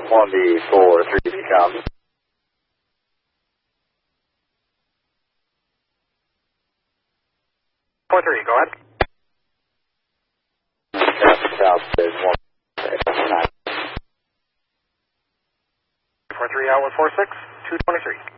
1B4, 3B copy. 4-3, go ahead. South is 1. 4-3 out with 4-6, 223.